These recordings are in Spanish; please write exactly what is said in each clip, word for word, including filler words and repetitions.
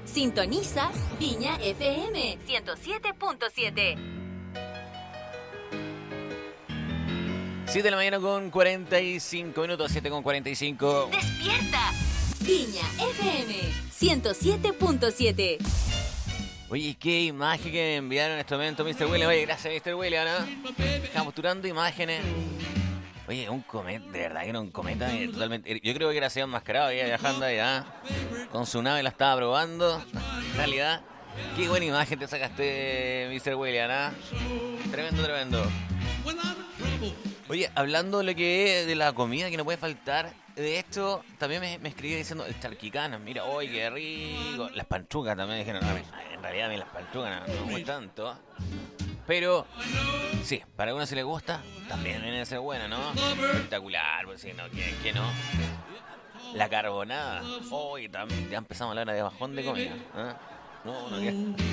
Sintoniza Viña F M ciento siete punto siete. siete de la mañana con cuarenta y cinco minutos, siete con cuarenta y cinco. ¡Despierta! Viña F M ciento siete punto siete. Oye, qué imagen que me enviaron en este momento, mister William. Oye, gracias, mister William, ¿no? Estamos capturando imágenes. Oye, un cometa, de verdad que era un cometa eh, totalmente... Yo creo que era así enmascarado, ya viajando allá. Con su nave la estaba probando. En realidad, qué buena imagen te sacaste, mister William, ¿no? Tremendo, tremendo. Oye, hablando de lo que es de la comida que no puede faltar, de hecho, también me, me escribí diciendo el charquicano. Mira, oye, qué rico. Las panchucas también dijeron, no, en realidad a mí las panchucas no, no me gustan tanto. Pero, sí, para algunos si les gusta, también viene a ser buena, ¿no? Espectacular, pues sí, ¿no? ¿Quién, quién no? La carbonada. Oye, también ya empezamos a hablar de bajón de comida. ¿Eh? No, no, ¿qué?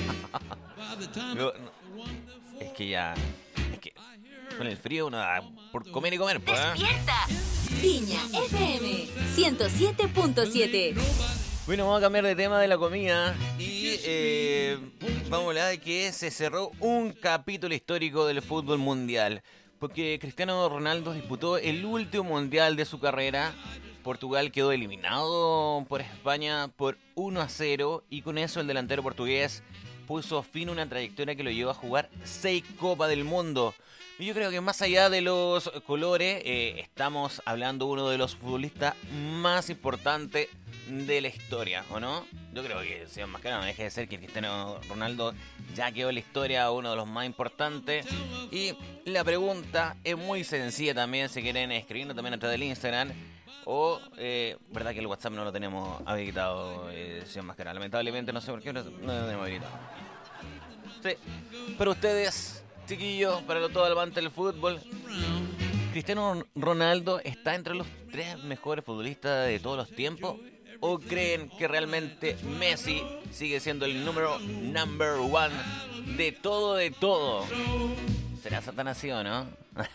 no, no. Es que ya... Es que... Con el frío uno da por comer y comer, pues. ¿eh? ¡Despierta! Viña F M ciento siete punto siete. Bueno, vamos a cambiar de tema de la comida y eh, vamos a hablar de que se cerró un capítulo histórico del fútbol mundial. Porque Cristiano Ronaldo disputó el último mundial de su carrera. Portugal quedó eliminado por España por uno a cero y con eso el delantero portugués puso fin a una trayectoria que lo llevó a jugar seis Copas del Mundo. Y yo creo que más allá de los colores, eh, estamos hablando de uno de los futbolistas más importantes de la historia, ¿o no? Yo creo que, señor Mascarano, no deje de ser que Cristiano Ronaldo ya quedó en la historia uno de los más importantes. Y la pregunta es muy sencilla también, si quieren escribirnos también a través del Instagram. O, eh, verdad que el WhatsApp no lo tenemos habilitado, eh, señor Mascarano. Lamentablemente, no sé por qué no, no lo tenemos habilitado. Sí, pero ustedes, chiquillos, para todo el amante del fútbol, ¿Cristiano Ronaldo está entre los tres mejores futbolistas de todos los tiempos? ¿O creen que realmente Messi sigue siendo el número number one de todo, de todo? ¿Será tan así o no?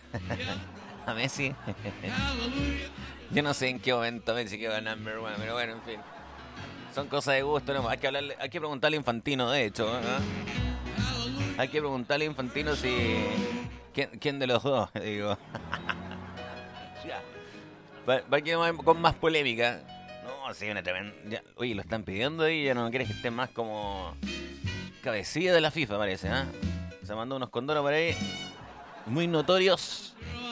A Messi. Yo no sé en qué momento Messi quedó number one, pero bueno, en fin. Son cosas de gusto, ¿no? Hay que hablarle, hay que preguntarle a Infantino, de hecho, ¿no? Hay que preguntarle a Infantino si... ¿Quién, quién de los dos? Digo. Ya. Va, va a quedar con más polémica. No, sí, una tremenda... Ya, oye, lo están pidiendo y ya no quieres que esté más como... cabecilla de la FIFA, parece, ¿eh? Se mandó unos condoros por ahí. Muy notorios.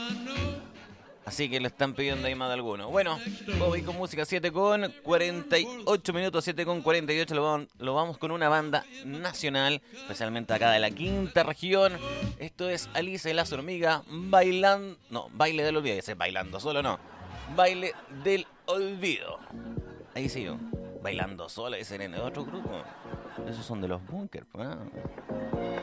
Así que lo están pidiendo ahí más de alguno. Bueno, voy con música, siete con cuarenta y ocho minutos, siete con cuarenta y ocho. Lo vamos, lo vamos con una banda nacional, especialmente acá de la quinta región. Esto es Alicia y las hormigas bailando... No, baile del olvido, ese bailando solo no. Baile del olvido. Ahí sí, bailando solo, ese era en otro grupo. Esos son de los Bunkers, ¿eh?